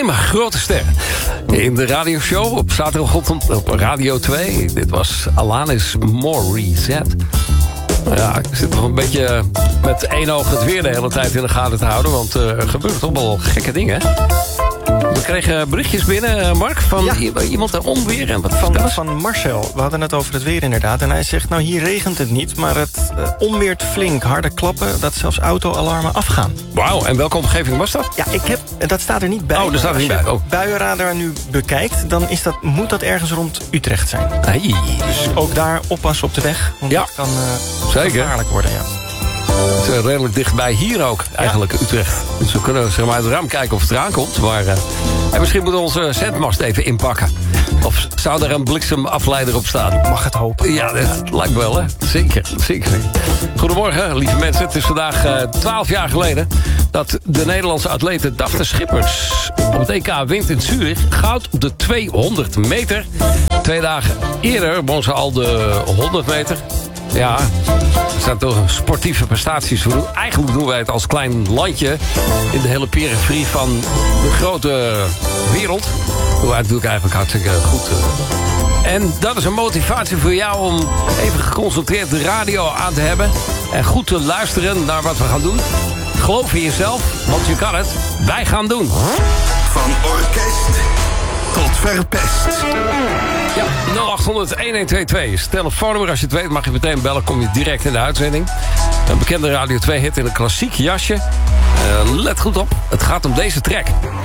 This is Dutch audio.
Alleen maar grote sterren. In de radioshow op zaterdagochtend op Radio 2. Dit was Alanis Morissette. Ja, ik zit nog een beetje met één oog het weer de hele tijd in de gaten te houden. Want er gebeuren toch wel gekke dingen. We kregen berichtjes binnen, Mark, van iemand en onweer. En wat van Marcel. We hadden het over het weer inderdaad. En hij zegt, nou hier regent het niet, maar het onweert flink. Harde klappen, dat zelfs autoalarmen afgaan. Wauw, en welke omgeving was dat? Ja, dat staat er niet bij. Oh, dat staat er niet bij. Als je buienradar nu bekijkt, dan moet dat ergens rond Utrecht zijn. Hey. Dus ook daar oppassen op de weg. Want dat kan gevaarlijk worden, ja. Het is redelijk dichtbij hier ook, eigenlijk, Utrecht. Dus we kunnen zeg maar, uit het raam kijken of het eraan komt. Maar en misschien moeten we onze zendmast even inpakken. Of zou er een bliksemafleider op staan? Mag het hopen. Ja, dat lijkt wel, hè? Zeker. Goedemorgen, lieve mensen. Het is vandaag 12 jaar geleden dat de Nederlandse atlete Daphne Schippers op het EK wint in Zurich goud op de 200 meter. 2 dagen eerder won ze al de 100 meter. Ja, er zijn toch sportieve prestaties. Eigenlijk doen wij het als klein landje in de hele periferie van de grote wereld. Doen wij het natuurlijk eigenlijk hartstikke goed. En dat is een motivatie voor jou om even geconcentreerd de radio aan te hebben. En goed te luisteren naar wat we gaan doen. Geloof in jezelf, want je kan het. Wij gaan doen. Van orkest tot verpest. Ja, 0800-1122 is het telefoonnummer. Als je het weet mag je meteen bellen, kom je direct in de uitzending. Een bekende Radio 2 hit in een klassiek jasje. Let goed op, het gaat om deze track.